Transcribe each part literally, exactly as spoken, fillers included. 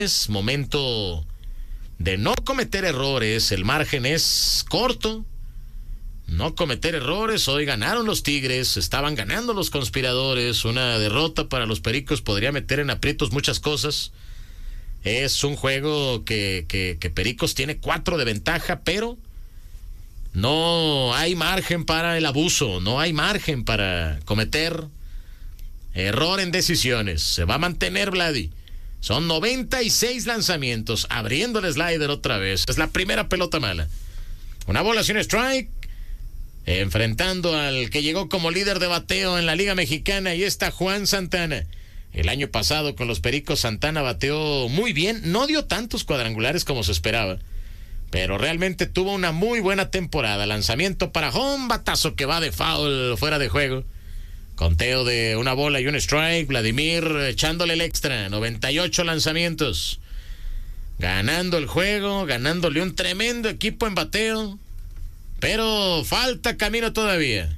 Es momento de no cometer errores, el margen es corto. No cometer errores, hoy ganaron los Tigres, estaban ganando los conspiradores, una derrota para los Pericos podría meter en aprietos muchas cosas. Es un juego que, que, que Pericos tiene cuatro de ventaja, pero no hay margen para el abuso, no hay margen para cometer error en decisiones. Se va a mantener Vladi. Son noventa y seis lanzamientos, abriendo el slider otra vez. Es la primera pelota mala. Una bola sin strike. Enfrentando al que llegó como líder de bateo en la Liga Mexicana, y está Juan Santana. El año pasado con los Pericos Santana bateó muy bien, no dio tantos cuadrangulares como se esperaba, pero realmente tuvo una muy buena temporada. Lanzamiento para home, batazo que va de foul, fuera de juego. Conteo de una bola y un strike. Vladimir echándole el extra. noventa y ocho lanzamientos. Ganando el juego, ganándole un tremendo equipo en bateo. Pero falta camino todavía.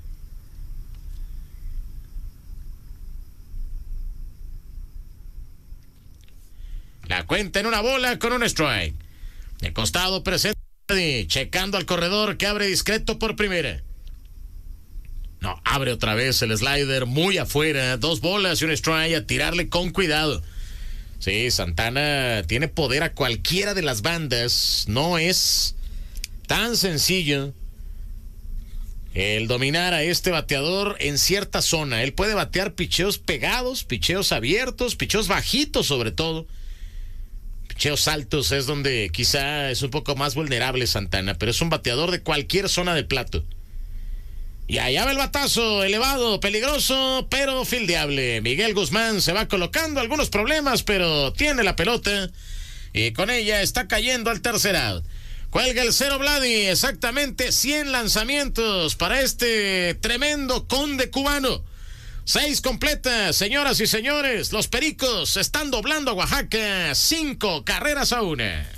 La cuenta en una bola con un strike. De costado presente, checando al corredor que abre discreto por primera. No, abre otra vez el slider muy afuera. Dos bolas y un strike, a tirarle con cuidado. Sí, Santana tiene poder a cualquiera de las bandas. No es tan sencillo el dominar a este bateador en cierta zona. Él puede batear picheos pegados, picheos abiertos, picheos bajitos sobre todo. Picheos altos es donde quizá es un poco más vulnerable Santana, pero es un bateador de cualquier zona del plato. Y allá va el batazo, elevado, peligroso, pero fildeable. Miguel Guzmán se va colocando algunos problemas, pero tiene la pelota y con ella está cayendo al tercer out. Cuelga el cero Vladi, exactamente cien lanzamientos para este tremendo conde cubano. Seis completas, señoras y señores, los Pericos están doblando a Oaxaca, cinco carreras a una.